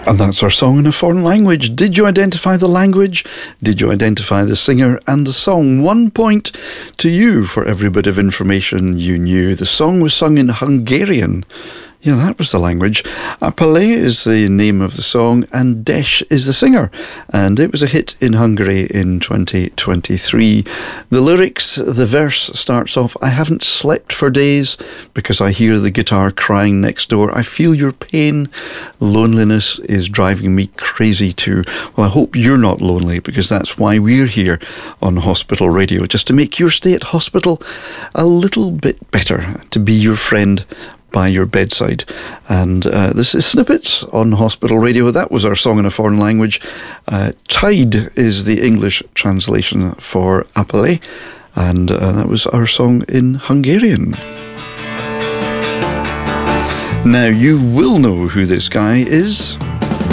And that's our song in a foreign language. Did you identify the language? Did you identify the singer and the song? 1 point to you for every bit of information you knew. The song was sung in Hungarian. Yeah, that was the language. Apale is the name of the song and Desh is the singer. And it was a hit in Hungary in 2023. The lyrics, the verse starts off, I haven't slept for days because I hear the guitar crying next door. I feel your pain. Loneliness is driving me crazy too. Well, I hope you're not lonely because that's why we're here on Hospital Radio, just to make your stay at hospital a little bit better, to be your friend by your bedside. And this is Snippets on Hospital Radio. That was our song in a foreign language. Tide is the English translation for Apale, and that was our song in Hungarian. Now, you will know who this guy is.